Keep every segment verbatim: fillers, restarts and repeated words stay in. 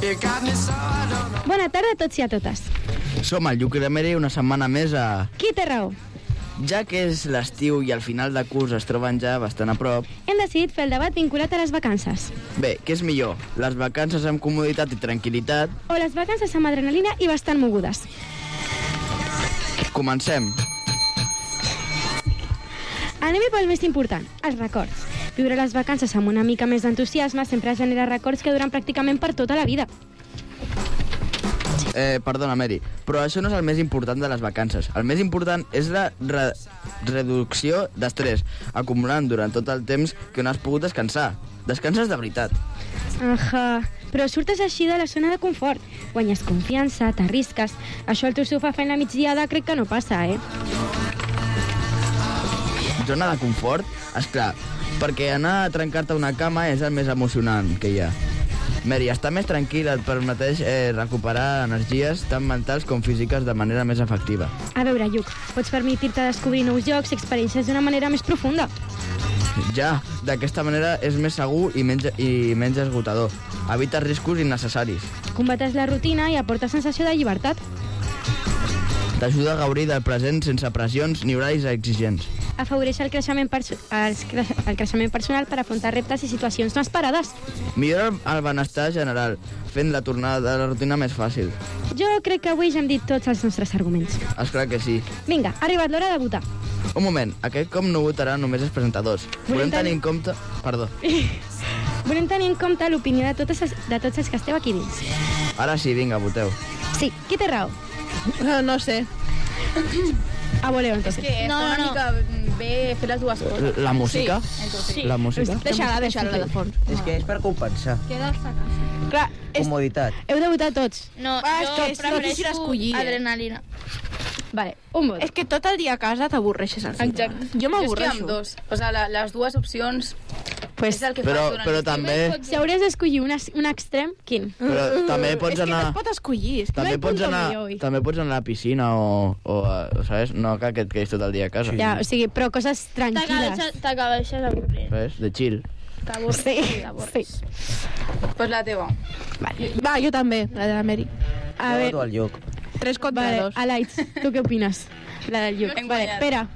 Bona tarda a tots i a totes. Som el Lluc i la Mary una setmana més a... Qui té raó? Ja que és l'estiu i al final de curs es troben ja bastant a prop... Hem decidit fer el debat vinculat a les vacances. Bé, què és millor? Les vacances amb comoditat i tranquil·litat? O les vacances amb adrenalina i bastant mogudes? Comencem. Anem-hi pel més important, els records. Viure les vacances amb una mica més d'entusiasme sempre genera records que duren pràcticament per tota la vida. Eh, perdona, Mary, però això no és el més important de les vacances. El més important és la re reducció d'estrès, acumulant durant tot el temps que no has pogut descansar. Descanses de veritat. Ahà, però surtes així de la zona de confort. Guanyes confiança, t'arrisques. Això al teu sofà fent la migdiada crec que no passa, eh? Zona de confort? Esclar, perquè anar a trencar-te una cama és el més emocionant que hi ha. Mary, estar més tranquil et permeteix eh, recuperar energies tant mentals com físiques de manera més efectiva. A veure, Lluc, pots permetir-te descobrir nous llocs i experiències d'una manera més profunda. Ja, d'aquesta manera és més segur i menys, i menys esgotador. Evites riscos innecessaris. Combates la rutina i aporta sensació de llibertat. T'ajuda a gaudir del present sense pressions ni horaris exigents. Afavoreix el creixement, perso el, cre el creixement personal per afrontar reptes i situacions no esperades. Millora el benestar general, fent la tornada de la rutina més fàcil. Jo crec que avui ja hem dit tots els nostres arguments. Esclar que sí. Vinga, ha arribat l'hora de votar. Un moment, aquest cop no votarà només els presentadors. Volem tenir en compte... Perdó. Volem tenir en compte l'opinió de, totes els, de tots els que esteu aquí dins. Ara sí, vinga, voteu. Sí, qui té raó? Uh, no sé. A voleu, entonces. És que No, està una no. mica bé fer les dues coses. La música? Sí. La música? Deixa-la, deixa-la de fons. És que és per compensar. Clar, és... Comoditat. Heu de votar tots. No, Ah, és jo que és difícil prefereixo escollir, eh? adrenalina. Vale, un vot. És que tot el dia a casa t'avorreixes al final. Exacte. Jo Jo és que m'avorreixo. amb dos. O sigui, la, les dues opcions Pues, és el que Però, fas durant però l'estiu. també, si hauràs d'escollir un, es- un extrem, quin? però també És pots que no anar... es pot escollir. És que També hay pots punto anar, medio hoy. també pots anar a la piscina o, o, o sabes? No cal que et quedis tot el dia a casa. Ja, o sigui, però coses tranquil·les. T'acabeixes avorrint. Ves? De chill. T'avorres. Sí, T'avorres. sí. Pues la teva. Va, jo també, la de la Mary. A Jo veure, voto al Lluc. Tres contra vale, dos. Alaitz, tu què opines? La del Lluc. Hem Vale, guanyat. espera.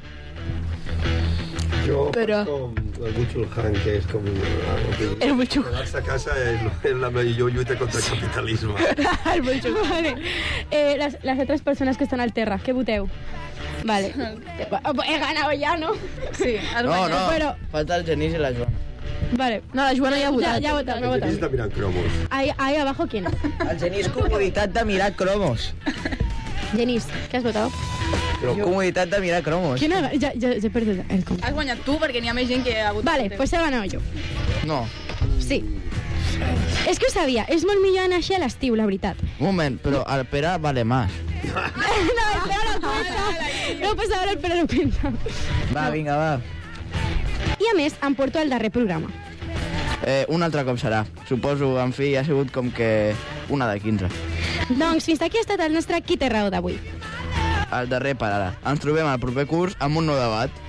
Yo, Pero- com el Buchulhan, que és com... uh, El Buchul. Quedar-se a casa és, és la millor lluita contra el capitalisme. El Bonxo. Vale. Eh, les, les altres persones que estan al terra, què voteu? Vale. He ganado ya, ¿no? Sí, has No, guanyat. no, Però- falta el Genís i la Joana. Vale. No, la Joana ja ha Ja, votat. ja ha votat, no ha El votat. Genís està mirant cromos. Ahí, ahí abajo, ¿quién? El Genís, comoditat de mirar cromos. Genís, ¿qué has votado? Però comoditat de mirar cromos. ¿Quién ha Ya, ya, ya he perdido el compte. Has guanyat tu perquè n'hi ha més gent que ha votat. Vale, pues he ganado yo. No, Sí. És que ho sabia, és molt millor anar així a l'estiu, la veritat. un moment, però el Pere vale más. No, el Pere no cuenta. No, pues ahora el Pere no cuenta. Va, vinga, va. I a més, em porto el darrer programa. Eh, un altre cop serà. Suposo, en fi, ha sigut com que una de quinze. Doncs fins aquí ha estat el nostre Qui té raó d'avui. El darrer per ara. Ens trobem al proper curs amb un nou debat.